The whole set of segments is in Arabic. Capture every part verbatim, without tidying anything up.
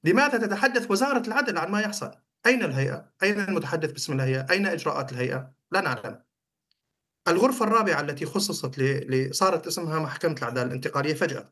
لماذا تتحدث وزارة العدل عن ما يحصل؟ أين الهيئة؟ أين المتحدث باسم الهيئة؟ أين إجراءات الهيئة؟ لا نعلم. الغرفة الرابعة التي خصصت ل... صارت اسمها محكمة العدالة الانتقالية فجأة،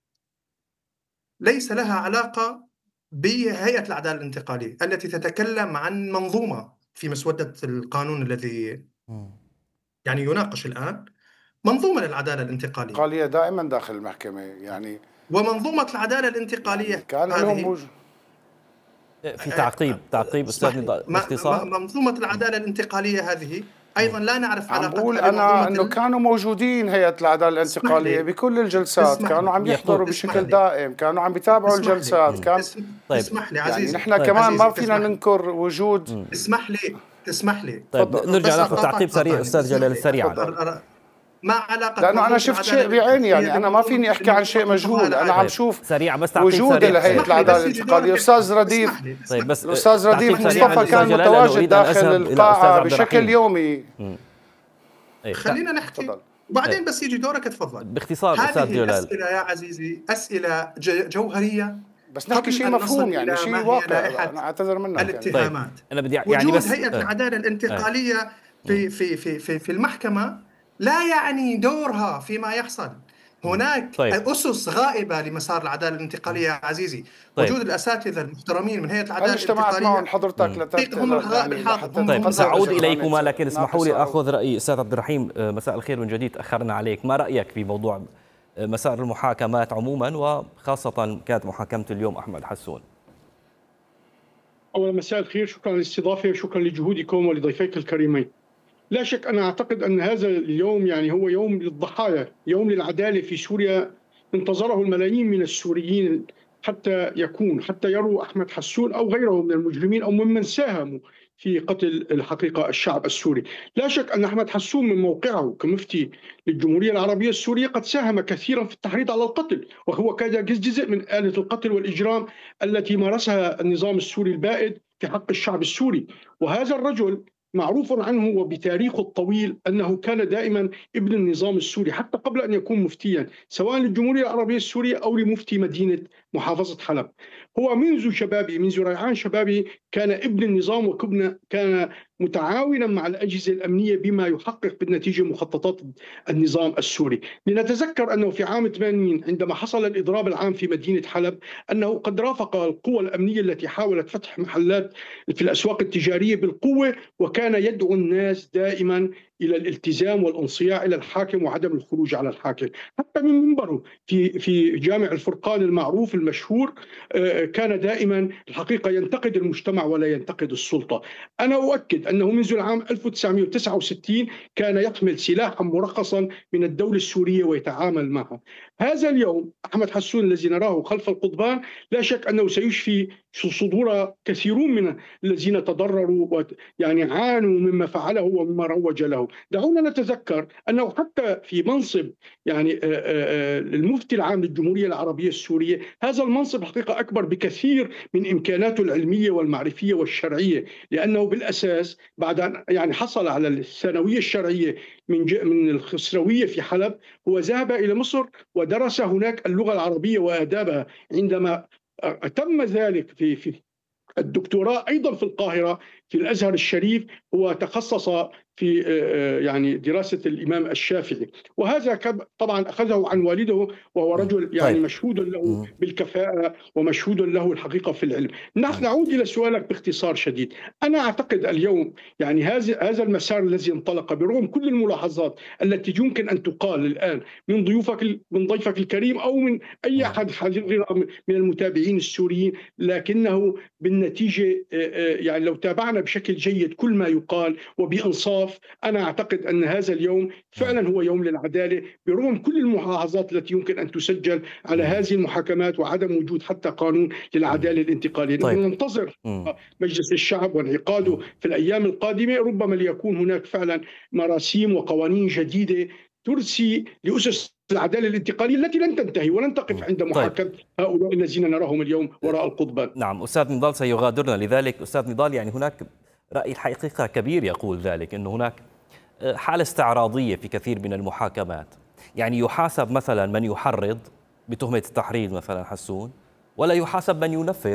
ليس لها علاقة بهيئة العدالة الانتقالية التي تتكلم عن منظومة في مسودة القانون الذي يعني يناقش الآن، منظومة للعدالة الانتقالية الانتقالية دائما داخل المحكمة يعني. ومنظومة العدالة الانتقالية يعني كان لهم موجود في تعقيب تعقيب أستاذ نضال باختصار. منظومة العدالة الانتقالية هذه أيضا لا نعرف عم علاقتها بقول أنا أنه ال... كانوا موجودين هيئة العدالة الانتقالية بكل الجلسات، كانوا عم يحضروا بشكل دائم، كانوا عم بيتابعوا الجلسات. كان طيب. اسمح لي عزيزي، يعني نحن طيب. كمان عزيزي. ما فينا ننكر وجود مم. اسمح لي تسمح لي طيب نرجع ناخذ تعقيب سريع أستاذ جلال سريعا. ما علاقة؟ لأنه أنا شفت شيء بعيني، يعني أنا ما فيني أحكي عن شيء مجهول، أنا عم شوف سريع بس وجود لهيئة العدالة الانتقالية. أستاذ رديف طيب بس الأستاذ رديف مصطفى كان متواجد داخل القاعة بشكل يومي. خلينا نحكي وبعدين بس يجي دورك تفضل باختصار أستاذ جلال. هذه أسئلة يا عزيزي أسئلة جوهرية، بس نحكي شيء مفهوم يعني شيء واقع. أنا أعتذر منك الاتهامات. طيب. أنا بدي يعني وجود بس هيئة العدالة الانتقالية في في في في في المحكمة لا يعني دورها فيما يحصل. هناك طيب. أسس غائبة لمسار العدالة الانتقالية يا عزيزي. طيب. وجود الأساتذة المحترمين من هيئة العدالة الانتقالية معهم حضرتك هم الغائب الحاضر. طيب سأعود إليكما، لكن اسمحوا لي أخذ رأي أستاذ عبد الرحيم. مساء الخير من جديد، تأخرنا عليك. ما رأيك في موضوع مسار المحاكمات عموما وخاصة كانت محاكمة اليوم أحمد حسون؟ أولا مساء الخير، شكرا للاستضافة وشكرا لجهودكم ولضيفيك الكريمين. لا شك أنا أعتقد أن هذا اليوم يعني هو يوم للضحايا، يوم للعدالة في سوريا انتظره الملايين من السوريين حتى يكون حتى يروا أحمد حسون أو غيره من المجرمين أو ممن ساهموا في قتل الحقيقة الشعب السوري. لا شك أن أحمد حسون من موقعه كمفتي للجمهورية العربية السورية قد ساهم كثيرا في التحريض على القتل، وهو كان جزء من آلة القتل والإجرام التي مارسها النظام السوري البائد في حق الشعب السوري. وهذا الرجل معروف عنه وبتاريخه الطويل أنه كان دائما ابن النظام السوري حتى قبل أن يكون مفتيا سواء للجمهورية العربية السورية أو لمفتي مدينة محافظة حلب. هو منذ شبابه منذ ريعان شبابه كان ابن النظام وكان متعاونا مع الأجهزة الأمنية بما يحقق بالنتيجة مخططات النظام السوري. لنتذكر أنه في عام ثمانين عندما حصل الإضراب العام في مدينة حلب أنه قد رافق القوى الأمنية التي حاولت فتح محلات في الأسواق التجارية بالقوة، وكان يدعو الناس دائما إلى الالتزام والانصياع إلى الحاكم وعدم الخروج على الحاكم. حتى من منبره في في جامع الفرقان المعروف المشهور كان دائما الحقيقة ينتقد المجتمع ولا ينتقد السلطة. أنا أؤكد أنه منذ العام ألف وتسعمئة وتسعة وستين كان يحمل سلاحا مرخصا من الدولة السورية ويتعامل معها. هذا اليوم أحمد حسون الذي نراه خلف القضبان لا شك أنه سيشفي صدور كثيرون من الذين تضرروا يعني عانوا مما فعله ومما روج له. دعونا نتذكر أنه حتى في منصب يعني المفتي العام للجمهورية العربية السورية هذا المنصب حقيقة أكبر بكثير من إمكاناته العلمية والمعرفية والشرعية، لأنه بالأساس بعد أن يعني حصل على الثانوية الشرعية من من الخسروية في حلب هو ذهب إلى مصر ودرس هناك اللغة العربية وآدابها. عندما تم ذلك في في الدكتوراه أيضا في القاهرة في الأزهر الشريف هو تخصص في يعني دراسة الإمام الشافعي، وهذا طبعا أخذه عن والده وهو رجل يعني طيب. مشهود له بالكفاءة ومشهود له الحقيقة في العلم. نحن نعود إلى سؤالك باختصار شديد. أنا أعتقد اليوم يعني هذا هذا المسار الذي انطلق برغم كل الملاحظات التي يمكن أن تقال الآن من ضيوفك من ضيفك الكريم أو من أي أحد من المتابعين السوريين، لكنه بالنتيجة يعني لو تابعنا بشكل جيد كل ما يقال وبإنصاف أنا أعتقد أن هذا اليوم فعلا هو يوم للعدالة برغم كل الملاحظات التي يمكن أن تسجل على هذه المحاكمات وعدم وجود حتى قانون للعدالة الانتقالية. طيب. نحن ننتظر مجلس الشعب وانعقاده في الأيام القادمة، ربما ليكون هناك فعلا مراسيم وقوانين جديدة ترسي لأسس العدالة الانتقالية التي لن تنتهي ولن تقف عند محاكمة طيب. هؤلاء الذين نراهم اليوم وراء القضبان. نعم أستاذ نضال سيغادرنا، لذلك أستاذ نضال يعني هناك رأي الحقيقة كبير يقول ذلك أنه هناك حالة استعراضية في كثير من المحاكمات، يعني يحاسب مثلا من يحرض بتهمة التحريض مثلا حسون ولا يحاسب من ينفذ